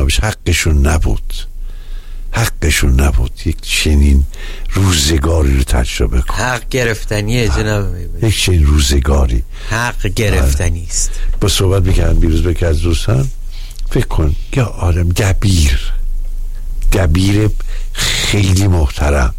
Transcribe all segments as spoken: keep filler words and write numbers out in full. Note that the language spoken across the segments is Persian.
جنابش حقشون نبود، حقشون نبود یک چنین روزگاری رو تجربه کن. حق گرفتنیه جناب، یک چنین روزگاری حق گرفتنی است. با صحبت میکردم بیروز بک از دوستان، فکر کن یه آدم دبیر دبیر خیلی محترم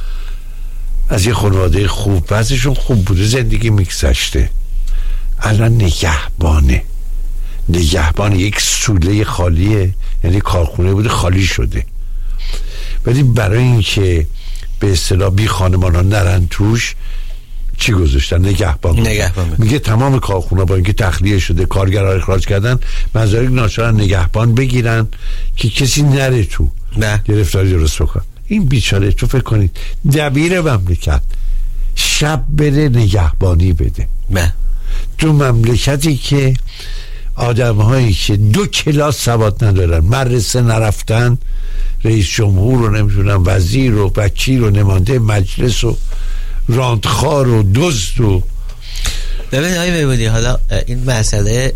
از یه خانواده خوب، بعضیشون خوب بوده زندگی میگذشته، الان نگهبانه نگهبان یک سوله خالیه، یعنی کارخونه بوده خالی شده، ولی برای اینکه به اصطلاح بی خانمان ها نرن توش چی گذاشتن؟ نگهبان. نگهبان میگه تمام کارخونه با اینکه تخلیه شده کارگرها اخراج کردن، مزارک ناچارن نگهبان بگیرن که کسی نره تو، نه گرفتاری درست بکن. این بیچاره تو فکر کنید دبیر مملکت شب بره نگهبانی بده، نه تو مملکتی که آدم هایی که دو کلاس سواد ندارن، مدرسه نرفتن، رئیس جمهور رو نمیدونم وزیر و وکیل و نماینده مجلس و راندخار و دزد و ببین آقای میبودی، حالا این مسئله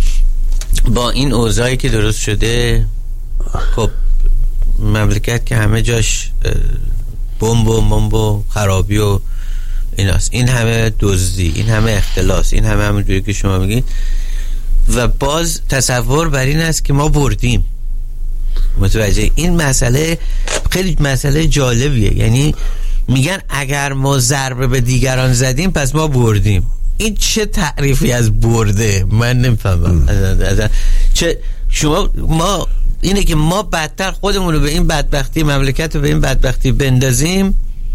با این اوضاعی که درست شده، خب مملکت که همه جاش بمب و بمب و خرابی و ایناست، این همه دزدی، این همه اختلاس، این همه همون جوری که شما میگین، و باز تصور بر این است که ما بردیم. متوجه این مسئله خیلی مسئله جالبیه، یعنی میگن اگر ما ضربه به دیگران زدیم پس ما بردیم. این چه تعریفی از برده؟ من نمیفهمم. چه شما ما اینه که ما بدتر خودمون رو به این بدبختی، مملکت رو به این بدبختی بندازیم،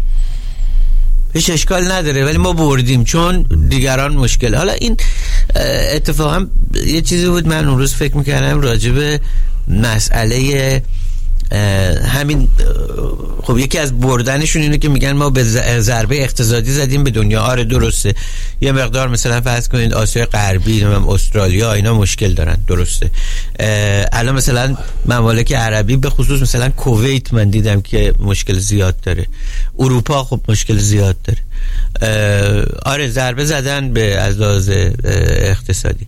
هیچ اشکال نداره، ولی ما بردیم چون دیگران مشکل. حالا این اتفاقا یه چیزی بود من اون روز فکر میکردم راجب مسئله همین، خب یکی از بردنشون اینه که میگن ما به ضربه اقتصادی زدیم به دنیا. آره درسته، یه مقدار مثلا فرض کنید آسیای غربی، استرالیا اینا مشکل دارن، درسته. الان مثلا ممالک عربی به خصوص مثلا کویت من دیدم که مشکل زیاد داره، اروپا خب مشکل زیاد داره. آره ضربه زدن به از لحاظ اقتصادی،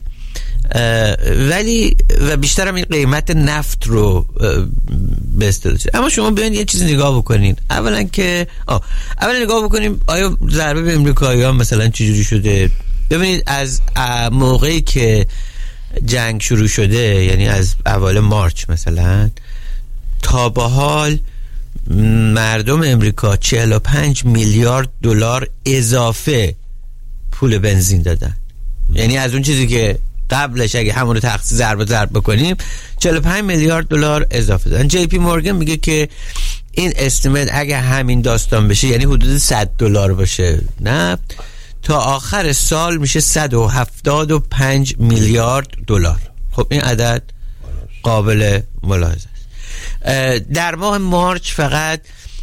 ولی و بیشتر هم این قیمت نفت رو به اصطلاح. اما شما بیاین یه چیز نگاه بکنین، اولا که آه اولا نگاه بکنیم آیا ضربه به امریکایی‌ها مثلا چجوری شده. ببینید از موقعی که جنگ شروع شده، یعنی از اول مارچ مثلا تا به حال مردم امریکا چهل و پنج میلیارد دلار اضافه پول بنزین دادن. یعنی از اون چیزی که قبلش اگه همون رو تخصیص ضربه ضرب بکنیم چهل و پنج میلیارد دلار اضافه دادن. جی پی مورگان میگه که این استیمیت اگه همین داستان بشه، یعنی حدود صد دلار باشه نفت، تا آخر سال میشه صد و هفتاد و پنج میلیارد دلار. خب این عدد قابل ملاحظه است. در ماه مارچ فقط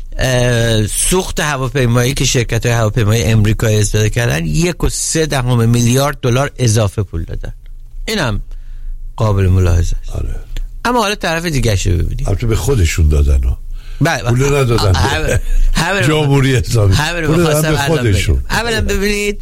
سوخت هواپیمایی که شرکت های هواپیمایی امریکایی استفاده کردن یک و سه دهم میلیارد دلار اضافه پول دادن. اینم قابل ملاحظه است. آره. اما حالا طرف دیگه شو ببینید، البته به خودشون دادن ها، پول ندادن جمهوری اسلامی، پول دادن به خودشون. اولا ببینید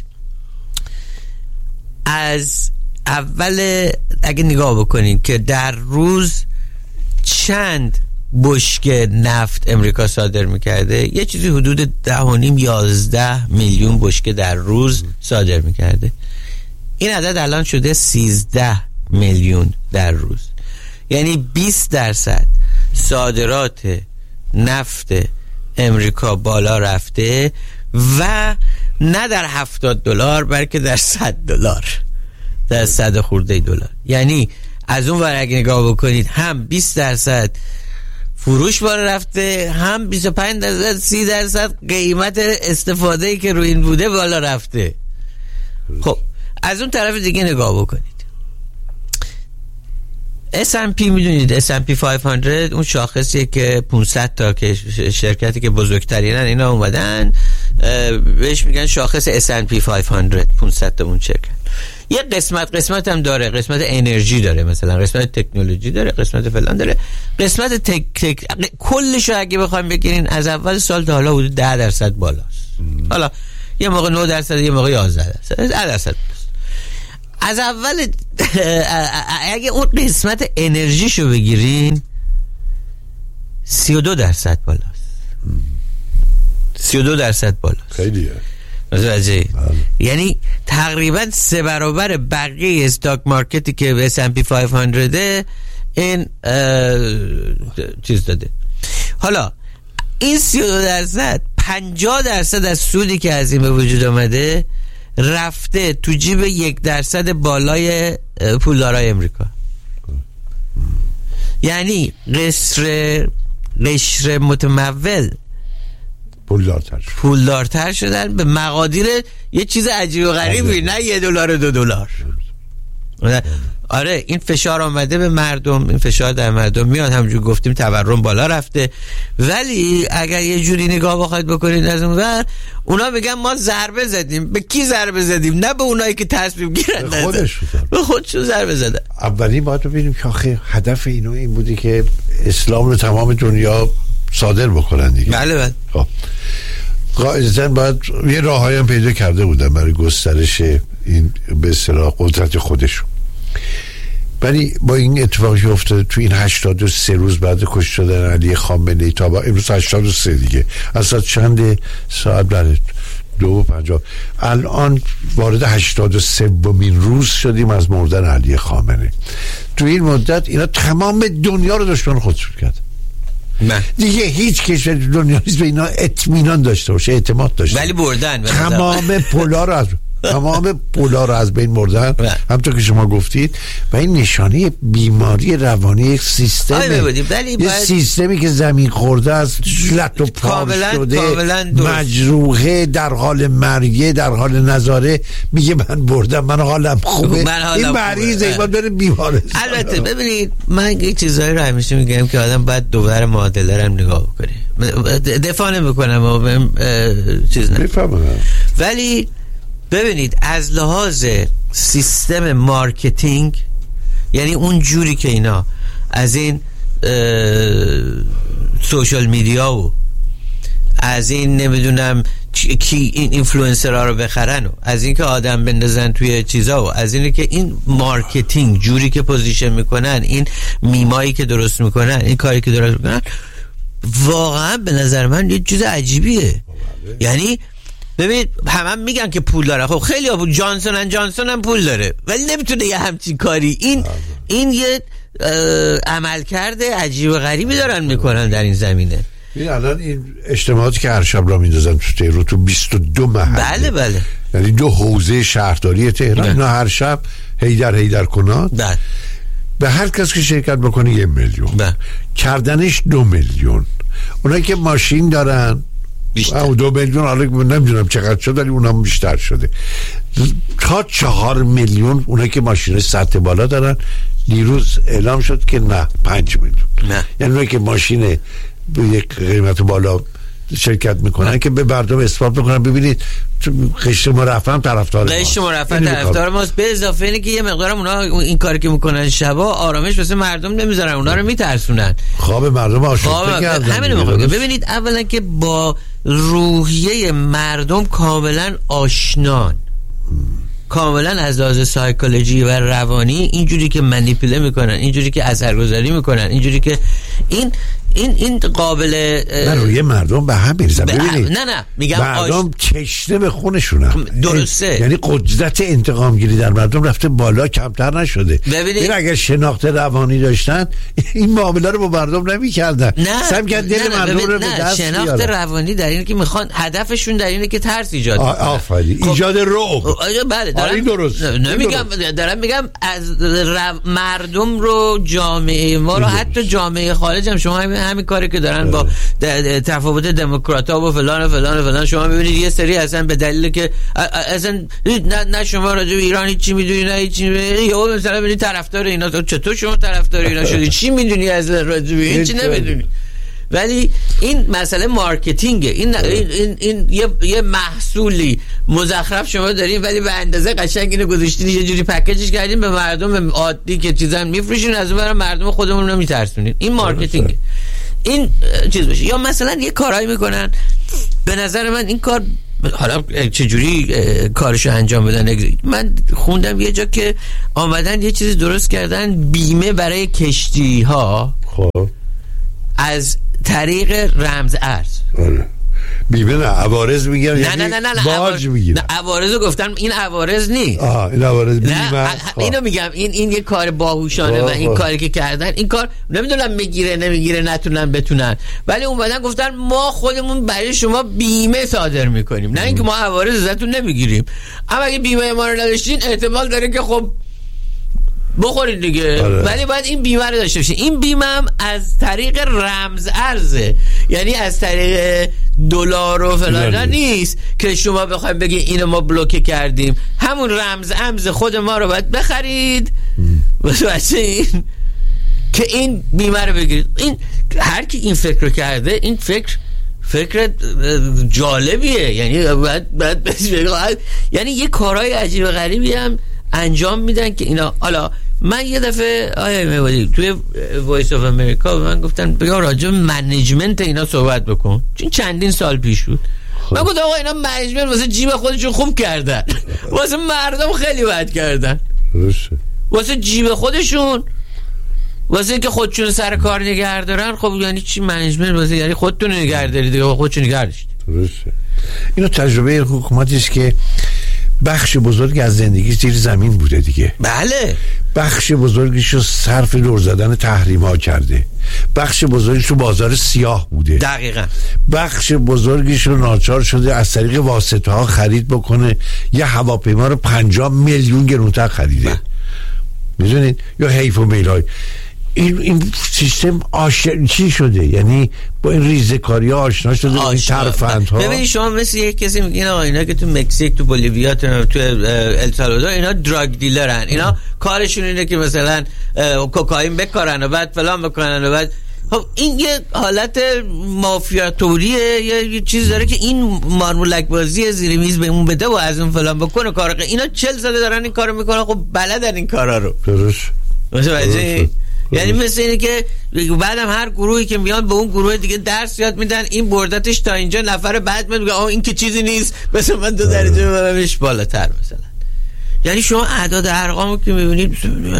از اول اگه نگاه بکنید که در روز چند بشکه نفت امریکا صادر میکرده، یه چیزی حدود ده و نیم یازده میلیون بشکه در روز صادر میکرده. این عدد الان شده سیزده میلیون در روز، یعنی بیست درصد صادرات نفت امریکا بالا رفته و نه در هفتاد دلار بلکه در صد دلار، در صد خورده دلار. یعنی از اون ور اگه نگاه بکنید هم بیست درصد فروش بالا رفته، هم بیست و پنج درصد سی درصد قیمت استفاده که روی این بوده بالا رفته. خب از اون طرف دیگه نگاه بکنید اس اند پی، میدونید اس اند پی پانصد اون شاخصیه که پانصد تا که شرکتی که بزرگترینن اینا اومدن بهش میگن شاخص اس اند پی پانصد، پانصد تا اون شرکت. یه قسمت قسمت هم داره، قسمت انرژی داره، مثلا قسمت تکنولوژی داره، قسمت فلان داره، قسمت تک تک کلش رو اگه بخوایم بگیرین از اول سال تا حالا حدود ده درصد بالاست. حالا یه موقع نه درصد، یه موقع یازده درصد، ده درصد. از اول اگه اون قسمت انرژیشو بگیرین سی و دو درصد بالاست. سی و دو درصد بالاست. خیلیه. متوجه؟ یعنی تقریبا سه برابر بقیه استاک مارکتی که اس اند پی پانصد این چیز داده. حالا این سی و دو درصد پنجاه درصد از سودی که از این به وجود آمده رفته تو جیب یک درصد بالای پولدارای امریکا. یعنی قشر قشر متمول پولدارتر پولدارتر شدن به مقادیر یه چیز عجیب و غریبی، نه یه دلار و دو دلار. آره این فشار آمده به مردم، این فشار در مردم میاد، همونجور گفتیم تورم بالا رفته. ولی اگر یه جوری نگاه بخواید بکنید از اون ور، اونا میگن ما ضربه زدیم. به کی ضربه زدیم؟ نه به اونایی که تصمیم گیرن، به خودشون به خودشون ضربه زدن. اولین باید ببینیم که آخه هدف اینو این بودی که اسلام رو تمام دنیا صادر بکنن دیگه. بله بله. خب قاعدتاً باید یه راههایی هم پیدا کرده بودن برای گسترش این به اصطلاح قدرت خودشون. ولی با این اتفاقی افتاده تو این هشتاد و سه روز بعد کشته شدن علی خامنه‌ای تا با امروز هشتاد و سه دیگه، اصلا چند ساعت بعد دو و پنجاه، الان وارد هشتاد و سه بومین روز شدیم از مردن علی خامنه‌ای. تو این مدت اینا تمام دنیا رو دشمن خودشون کرد. نه دیگه هیچ کشور دنیا نیست به اینا اطمینان داشته باشه، اعتماد داشته. ولی بردن تمام پولا رو از تمام پولا رو از بین بردن، همونطور که شما گفتید. و این نشانه بیماری روانی یک سیستمه، یه باید... سیستمی که زمین خورده از لط و پار شده، مجروحه، در حال مرگه، در حال نظاره، میگه من بردم، من حالم خوبه. من حالم این مریضه، این باید بره بیمارستان. البته ببینید من یک چیزایی رو همیشه میگم که آدم باید دوباره معادله رو نگاه بکنه. دفاع نمیکنم و چیز نمیفهمم، ولی ببینید از لحاظ سیستم مارکتینگ، یعنی اون جوری که اینا از این سوشال میدیا و از این نمیدونم کی این اینفلوئنسرها رو بخرن و از این که آدم بندازن توی چیزا و از این که این مارکتینگ جوری که پوزیشن میکنن، این میمایی که درست میکنن، این کاری که درست میکنن، واقعا به نظر من یه چیز عجیبیه. یعنی ببین همه هم میگن که پول داره، خب خیلی ها پول، جانسون ان جانسون هم پول داره ولی نمیتونه یه همچین کاری. این این یه عمل کرده عجیب و غریبی دارن میکنن در این زمینه. این الان این اجتماعاتی که هر شب را میندازن تو تهران تو بیست و دو محله، بله بله، یعنی دو حوزه شهرداری تهران، اینا هر شب هیدر هیدر کنان، بله، به هر کس که شرکت بکنه یه میلیون، بله، کردنش دو میلیون. اونایی که ماشین دارن او دو میلیون، حالا نمیدونم چقدر شد ولی اونم بیشتر شده، تا چهار میلیون. اونایی که ماشین سطح بالا دارن، دیروز اعلام شد که نه پنج میلیون. نه. یعنی اونایی که ماشین به یک قیمت بالا شرکت میکنن نه. که به مردم اثبات بکنن ببینید قشر مرفه هم طرفدار ما، قشر مرفه طرفدار ماست. به اضافه اینه که یه مقدارم اونا این کاری که میکنن شبا آرامش واسه مردم نمیذارن، اونا رو میترسونن، خواب مردم آشفته کردن. همین میخوام ببینید اولا که با روحیه مردم کاملا آشنان، کاملا از لحاظ سایکولوژی و روانی، اینجوری که منیپوله میکنن، اینجوری که اثرگذاری میکنن، اینجوری که این این این قابل من روی مردم به هم میریزم. ببینید نه نه میگم مردم تشنه به خونشونن، درسته، یعنی قدرت انتقام گیری در مردم رفته بالا، کمتر نشده. ببینید اگر شناخت روانی داشتن این معامله رو با مردم نمیکردن، سعی کردن دل مردم رو به دست شناخت بیارن. روانی در اینه که میخوان، هدفشون در اینه که ترس ایجاد کنن. آفرین، خب ایجاد رعب. بله دارم درست نمیگم، دارم میگم از رو... مردم رو، جامعه ما رو، حتی جامعه خارج هم شما همین, همین کاری که دارن با تفاوت دموکرات‌ها و فلان و فلان و فلان، شما میبینید یه سری اصلا به دلیل که اصلا نه, نه شما راجع به ایران هیچی میدونی، نه هیچی میدونی، یا مثلا ببینید طرفدار اینا، چطور شما طرفدار اینا شدی؟ چی میدونی از راجع به هیچی نمیدونی. ولی این مسئله مارکتینگه، این این این, این یه یه محصولی مزخرف شما دارین ولی به اندازه قشنگ اینو گذاشتین یه جوری پکیجش کردین به مردم عادی که چیزا میفروشین، از اون مردم خودمون رو میترسونین. این مارکتینگه. این چیز بشه. یا مثلا یه کارایی میکنن به نظر من این کار حالا چجوری کارشو انجام بدن. من خوندم یه جا که آمدن یه چیزی درست کردن، بیمه برای کشتی ها خب از طریق رمز ارز. آره. بیمه نه عوارض میگم، نه یعنی نه نه نه باج میگیرن. نه عوارضو گفتم، این عوارض نیست. آها این عوارض بیمه. اینو میگم، این این یه کار باهوشانه و این کاری که کردن، این کار نمیدونم میگیره نمیگیره نتونن بتونن، ولی اومدن گفتن ما خودمون برای شما بیمه صادر میکنیم، نه اینکه ما عوارض ازتون نمیگیریم، اما اگه بیمه ما رو نداشتین احتمال داره که خب بخورید دیگه. آره. ولی باید این بیمه رو داشته باشین. این بیمه هم از طریق رمز ارزه، یعنی از طریق دلار و فلان نیست که شما بخواید بگی اینو ما بلوکه کردیم، همون رمز ارز خود ما رو باید بخرید واسه این که این بیمه رو بگیرید. این هر کی این فکر رو کرده، این فکر فکر جالبیه، یعنی باید باید بگید، یعنی یه کارهای عجیب و غریبی هم انجام میدن که اینا. حالا من یه دفعه آیا میبودی توی وایس آف امریکا من گفتن بگم راجع به منیجمنت اینا صحبت بکن، چون چندین سال پیش بود. من گفتم آقا اینا منیجمنت واسه جیب خودشون خوب کردن، واسه مردم خیلی بد کردن. واسه جیب خودشون، واسه که خودشون سر کار نگه دارن. خب یعنی چی منیجمنت؟ واسه یعنی خودتون نگه دارید دیگه، خودتون نگه داشتید. درسته. اینو تجربه حکومتی است که بخش بزرگی از زندگی زیر زمین بوده دیگه. بله. بخش بزرگیشو صرف دور زدن تحریم ها کرده، بخش بزرگیشو بازار سیاه بوده. دقیقاً. بخش بزرگیشو ناچار شده از طریق واسطه ها خرید بکنه، یه هواپیما رو پنجاه میلیون گرونتر خریده. میدونید؟ یا حیف و میلای این این سیستم آشنا چی شده، یعنی با این ریزکاری ها آشنا شده، با این ترفندها. ببینید شما مثل یک کسی میگین آقا اینا که تو مکزیک، تو بولیویا، تو تو السالوادور اینا دراگ دیلرن، اینا کارشون اینه که مثلا کوکائین بکارن و بعد فلان بکنن و بعد خب این یه حالت مافیا توریه، یه چیز داره که این مارمولک بازی زیر میز بهمون بده و از اون فلان بکنه کار. اینا چهل ساله دارن این کارو میکنن، خب بلدن این کارا رو. درست. متوجه؟ یعنی مثل اینه که بعدم هر گروهی که میان به اون گروه دیگه درس یاد میدن، این بردتش تا اینجا، نفر بعد میگه آ این که چیزی نیست، مثلا من دو درجه ببرمش بالاتر مثلا. یعنی شما اعداد ارقامو که میبینید،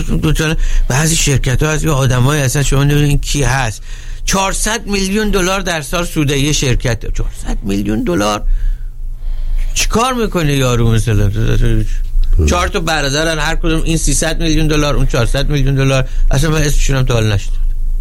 بعضی شرکت‌ها از یه آدمای اصلا شما نمیدونید کی هست، چهارصد میلیون دلار در سال سوده یه شرکت. چهارصد میلیون دلار چیکار میکنه یارو؟ مثلا چهار تا برادرن، هر کدوم این سیصد میلیون دلار، اون چهارصد میلیون دلار، اصلا من اسمشون هم تا حال نشد.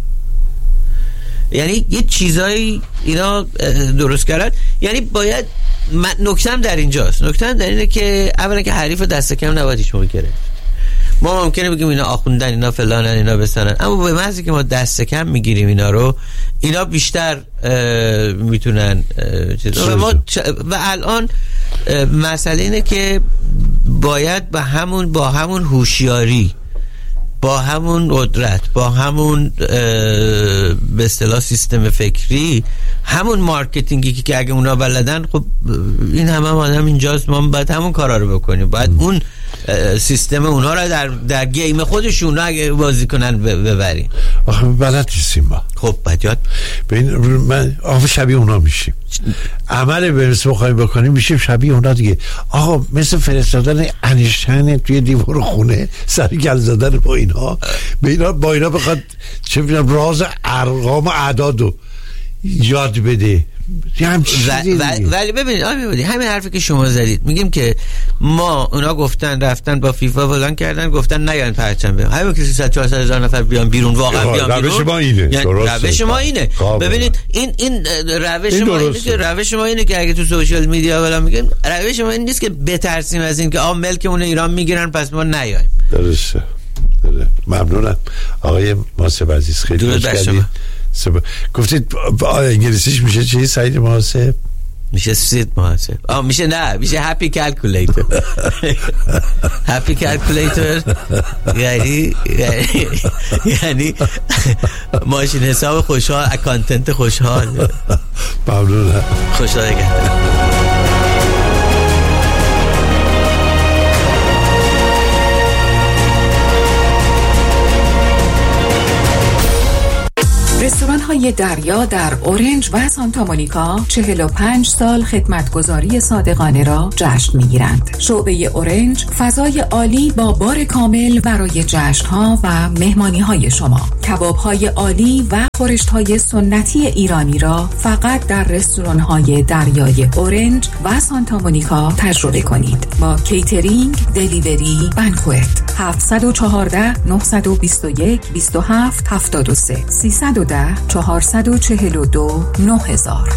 یعنی یه چیزایی اینا درست کردن. یعنی باید نکتم در اینجاست، نکتم در اینه که اولا که حریف دست کم نباید هیچ موقع گرفت. ما ممکنه بگیم اینا آخوندن، اینا فلانن، اینا بسنن، اما به محضی که ما دست کم میگیریم اینا رو، اینا بیشتر میتونن چیز و ما چ... و الان مسئله اینه که باید با همون با همون هوشیاری، با همون قدرت، با همون به اصطلاح سیستم فکری، همون مارکتینگی که اگه اونا بلدن، خب این همه هم آدم اینجاست، ما باید همون کارا رو بکنیم، باید اون سیستم اونا رو در در گیم خودشون اگه بازی کنن ببریم. آخه بلد نیستیم ما. خب باید یاد ببین من آخه شبیه اونا میشیم. عمل برس بخوایم بکنیم میشیم شبیه اونا دیگه. آقا مثل فرستادن انیشتین توی دیوار خونه، سر گل زدن با اینا، به اینا با اینا بخواد چه میدونم راز ارقام و اعدادو یاد بده. ولی ببینید آقا میبودی همین حرفی که شما زدید، میگیم که ما اونا گفتن رفتن با فیفا فلان کردن، گفتن نیان پرچم بیان، همین که سیصد چهارصد هزار نفر بیان بیرون، واقعا بیان بیرون. روش ما اینه. یعنی روش ما اینه. ببینید این این روش ما اینه که روش ما اینه که اگه تو سوشال میدیا ولا میگن روش ما این نیست که بترسیم از این که آ ملکمون ایران میگیرن پس ما نیایم. درسته. ممنونم آقای محاسب عزیز، خیلی خوش کردید. سب... گفتید انگلیسیش میشه چی؟ سعید محاسب میشه سید محاسب. آه میشه نه میشه هپی کلکولیتر. هپی کلکولیتر یعنی یعنی ماشین حساب خوشحال، اکانتنت خوشحال. ممنونم. خوشحال نگهدار. رستوران های دریا در اورنج و سانتا مونیکا چهل و پنج سال خدمتگزاری صادقانه را جشن میگیرند. شعبه اورنج فضای عالی با بار کامل برای جشن ها و مهمانی های شما. کباب های عالی و خورشت های سنتی ایرانی را فقط در رستوران های دریای اورنج و سانتا مونیکا تجربه کنید. با کیترینگ، دلیوری، بانکوئت. هفت یک چهار نه دو یک دو هفت هفت سه سیصد و ده چهارصد و چهل و دو نه هزار.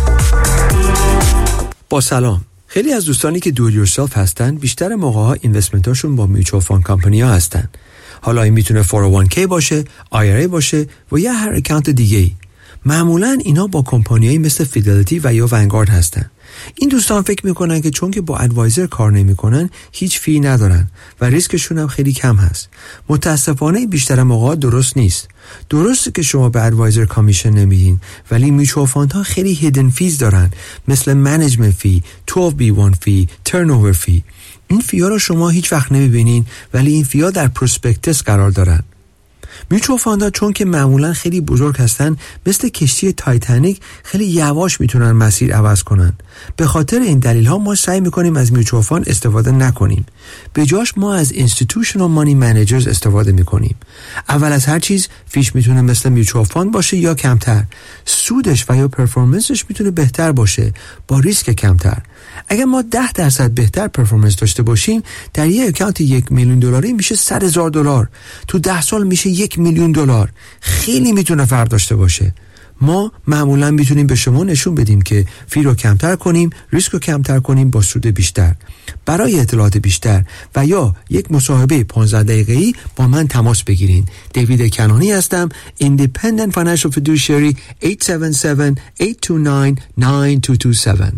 با سلام. خیلی از دوستانی که دو یورسلف هستن بیشتر موقع‌ها اینوستمنتاشون با میوچوال فاند کمپانی‌ها هستن. حالا این میتونه فور او وان کی باشه، آی آر ای باشه و یا هر اکانت دیگه‌ای. معمولاً اینا با کمپانیایی مثل فیدلیتی و یا ونگارد هستن. این دوستان فکر میکنن که چون که با ادوایزر کار نمیکنن هیچ فی ندارن و ریسکشون هم خیلی کم هست. متاسفانه بیشتر موقع درست نیست. درسته که شما به ادوایزر کامیشن نمیدین، ولی میچوال فاندها خیلی هیدن فیز دارن، مثل منیجمنت فی، دوازده بی وان فی، ترنوور فی. این فیا رو شما هیچ وقت نمیبینین، ولی این فیا در پروسپکتس قرار دارن. میوچوال فاندها چون که معمولا خیلی بزرگ هستن، مثل کشتی تایتانیک خیلی یواش میتونن مسیر عوض کنن. به خاطر این دلیل ها ما سعی میکنیم از میوچوال فاند استفاده نکنیم. به جاش ما از اینستیتوشنال مانی منیجرز استفاده میکنیم. اول از هر چیز فیش میتونه مثل میوچوال فاند باشه یا کمتر. سودش و یا پرفورمنسش میتونه بهتر باشه با ریسک کمتر. اگر ما ده درصد بهتر پرفورمنس داشته باشیم، در یک اکانت یک میلیون دلاری میشه صد هزار دلار. تو ده سال میشه یک میلیون دلار. خیلی میتونه فرق داشته باشه. ما معمولا میتونیم به شما نشون بدیم که فی رو کمتر کنیم، ریسک رو کمتر کنیم با سود بیشتر. برای اطلاعات بیشتر و یا یک مصاحبه پانزده دقیقه‌ای با من تماس بگیرین. دیوید کنانی هستم، Independent Financial Fiduciary. هشت هفت هفت هشت دو نه نه دو دو هفت.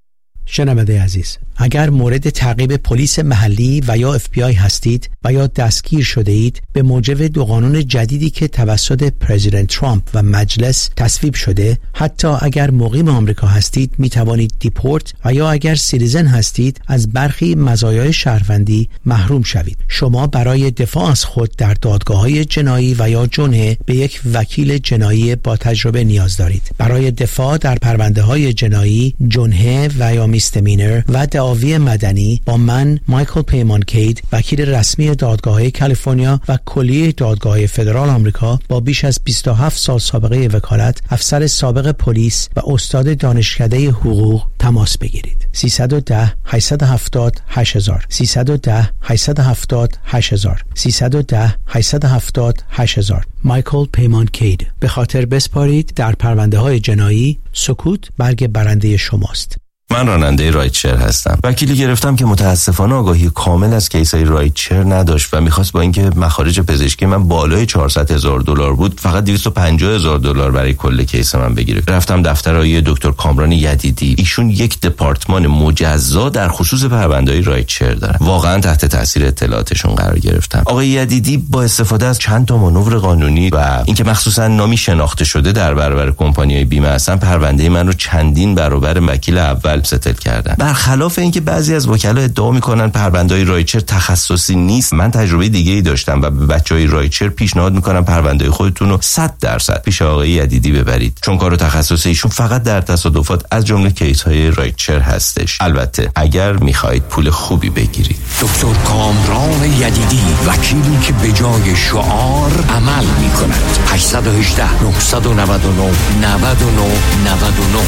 شنونده عزیز، اگر مورد تعقیب پلیس محلی و یا اف بی آی هستید و یا دستگیر شده اید، به موجب دو قانون جدیدی که توسط پرزیدنت ترامپ و مجلس تصویب شده، حتی اگر مقیم آمریکا هستید می توانید دیپورت و یا اگر سیتیزن هستید از برخی مزایای شهروندی محروم شوید. شما برای دفاع از خود در دادگاه‌های جنایی و یا جنحه به یک وکیل جنایی با تجربه نیاز دارید. برای دفاع در پرونده‌های جنایی، جنحه و یا میستمینر و دعاوی مدنی با من مایکل پیمان کید، وکیل رسمی دادگاه‌های کالیفرنیا و کلیه دادگاه‌های فدرال آمریکا با بیش از بیست و هفت سال سابقه وکالت، افسر سابق پلیس و استاد دانشکده حقوق تماس بگیرید. سیصد و ده هشتصد و هفتاد هشت هزار سیصد و ده هشتصد و هفتاد هشت هزار سیصد و ده هشتصد و هفتاد هشت هزار. مایکل پیمان کید. به خاطر بسپارید در پرونده‌های جنایی، سکوت برگ برنده شماست. من راننده رایتشر هستم. وکیلی گرفتم که متاسفانه آگاهی کامل از کیسای رایتشر نداشت و میخواست با اینکه مخارج پزشکی من بالای چهارصد هزار دلار بود، فقط دویست و پنجاه هزار دلار برای کل کیس من بگیره. رفتم دفتر آقای دکتر کامران یدیدی. ایشون یک دپارتمان مجزا در خصوص پرونده‌های رایتشر دارن. واقعا تحت تاثیر اطلاعاتشون قرار گرفتم. آقای یدیدی با استفاده از چند تا مانور قانونی و اینکه مخصوصا نامی شناخته شده در برابر کمپانی‌های بیمه هستن، پرونده من رو چندین برابر وکیل اول ستل کردن. برخلاف اینکه بعضی از وکلا ادعا میکنن پرونده‌های رایتشر تخصصی نیست، من تجربه دیگه‌ای داشتم و به بچهای رایتشر پیشنهاد میکنم پرونده خودتون رو صد درصد پیش آقای یدیدی ببرید، چون کار تخصصی ایشون فقط در تصادفات از جمله کیس‌های رایتشر هستش. البته اگر میخواهید پول خوبی بگیرید. دکتر کامران یدیدی، وکیلی که به جای شعار عمل میکند. هشت یک هشت نه نه نه نه نه نه.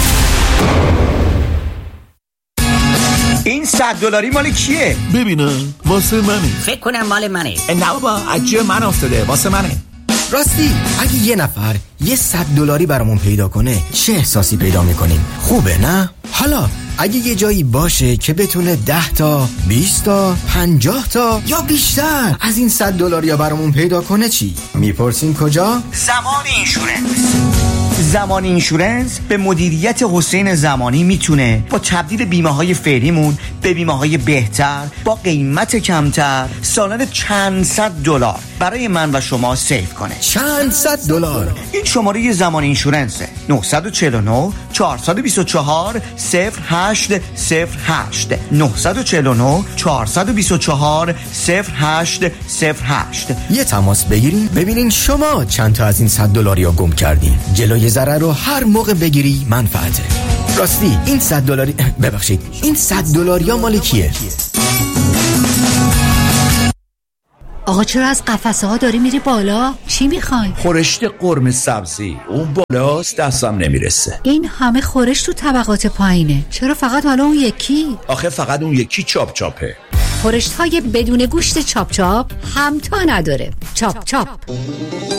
این صد دلاری مال کیه؟ ببینم واسه منه. فکر کنم مال منه. نه بابا، از جیب من افتاده، واسه منه. راستی اگه یه نفر یه صد دلاری برامون پیدا کنه چه احساسی پیدا میکنیم؟ خوبه نه؟ حالا اگه یه جایی باشه که بتونه ده تا، بیست تا، پنجاه تا یا بیشتر از این صد دلاری برامون پیدا کنه چی؟ میپرسین کجا؟ زمان اینشورنس. زمان اینشورنس به مدیریت حسین زمانی میتونه با تبدیل بیمه های فعلیمون به بیمه های بهتر با قیمت کمتر سالانه چند صد دلار برای من و شما سیو کنه. چند صد دلار. این شماره زمان اینشورنسه. نه چهار نه چهار دو چهار صفر هشت صفر هشت نه چهار نه چهار دو چهار صفر هشت صفر هشت. یه تماس بگیرین ببینین شما چند تا از این صد دلاری رو گم کردین. جلوی ضرر رو هر موقع بگیری منفعته. راستی این صد دلاری ببخشید این صد دلاری ها مال کیه؟ آقا چرا از قفسه ها داری میری بالا؟ چی میخوای؟ خورشت قرمه سبزی. اون بالاست دستم نمیرسه. این همه خورش تو طبقات پایینه، چرا فقط حالا اون یکی؟ آخه فقط اون یکی چاپ چاپه. خورشت های بدون گوشت چاپ چاپ همتا نداره. چاپ چاپ